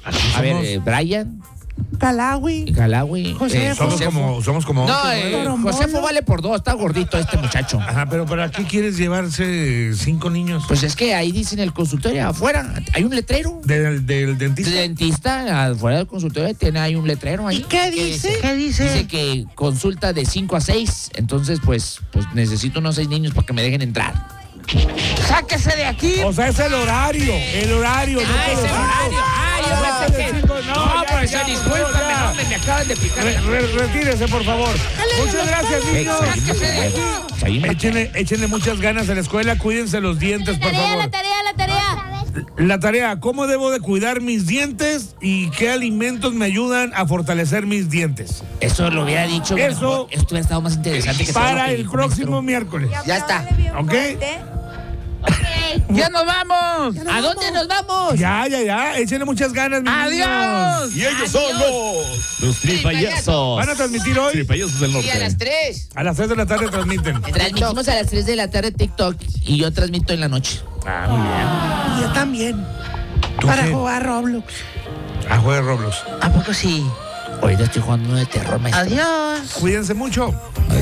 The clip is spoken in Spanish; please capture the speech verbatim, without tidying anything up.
A ver, eh, Brian. Calawi. Calawi. José, eh, Somos Josefo. como, somos como No, ocho, eh, ¿no? Josefo vale por dos, está gordito este muchacho. Ajá, pero ¿para qué quieres llevarse cinco niños? Pues es que ahí dice en el consultorio afuera, hay un letrero. Del, del El dentista. dentista afuera del consultorio tiene ahí un letrero ahí. ¿Y qué dice? ¿Qué dice? Dice que consulta de cinco a seis, entonces pues, pues necesito unos seis niños para que me dejen entrar. ¡Sáquese de aquí! O sea, es el horario, el horario. no Ah, te es lo el digo. horario. Ah, yo Ah, pensé que... cinco, No, no, ya, profesor, ya, discúlpame, por favor, ya. no, me, me acaban de picar. Re- re- retírese, por favor. Muchas gracias, Eh, niños. seguimos, eh, seguimos. Échenle, échenle muchas ganas a la escuela, cuídense los dientes, por Tarea, favor. la tarea, la tarea. La tarea, ¿cómo debo de cuidar mis dientes y qué alimentos me ayudan a fortalecer mis dientes? Eso lo hubiera dicho. Eso- mejor, Esto hubiera estado más interesante que todo lo Para que el dijo próximo maestro. miércoles. Ya está. ¿Ok? ¡Ya nos vamos! ¿A dónde nos vamos? Ya, ya, ya. Échenle muchas ganas, mis niños. ¡Adiós! Y ellos son los, los tripayasos. ¿Van a transmitir hoy? Tripayasos del Y a las norte. tres. A las seis de la tarde transmiten. Transmitimos a las tres de la tarde TikTok y yo transmito en la noche. Ah, muy bien. Y yo también. ¿Tú Para qué? jugar Roblox. A jugar Roblox. ¿A poco sí? Ahorita estoy jugando uno de terror, maestro. Adiós. Cuídense mucho.